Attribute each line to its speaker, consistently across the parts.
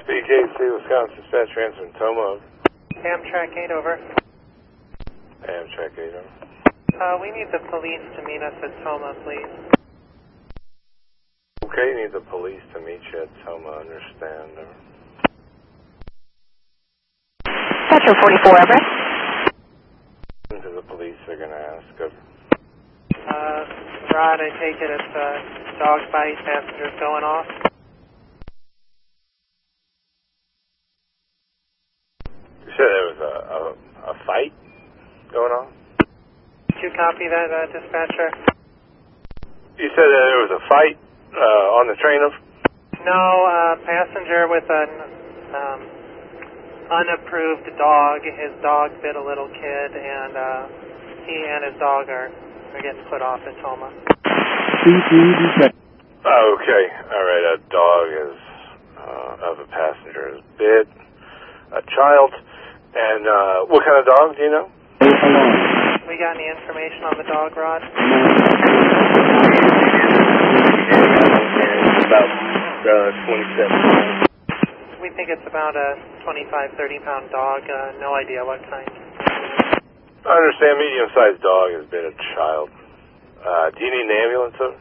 Speaker 1: BKC, Wisconsin Dispatch, answering Toma.
Speaker 2: Amtrak 8 over.
Speaker 1: Amtrak 8 over.
Speaker 2: We need the police to meet us at Toma, please.
Speaker 1: Okay, you need the police to meet you at Toma, understand.
Speaker 3: Metro 44, over.
Speaker 1: To the police, they're going to ask.
Speaker 2: Rod, I take it it's dog bite, passengers going off.
Speaker 1: You said there was a fight going on?
Speaker 2: Did you copy that, dispatcher?
Speaker 1: You said that there was a fight on the train of?
Speaker 2: No, passenger with an unapproved dog. His dog bit a little kid, and he and his dog are getting put off at Toma.
Speaker 1: Okay, alright, a dog is, of a passenger is bit a child, and what kind of dog, do you know?
Speaker 2: We got any information on the dog, Rod?
Speaker 4: About 27.
Speaker 2: We think it's about a 25, 30-pound dog. No idea what kind.
Speaker 1: I understand medium-sized dog has bit a child. Do you need an ambulance, sir?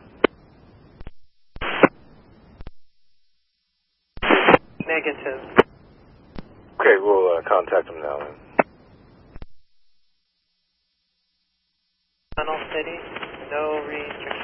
Speaker 2: Negative.
Speaker 1: Okay, we'll contact them now then.
Speaker 2: Tunnel City, no restriction.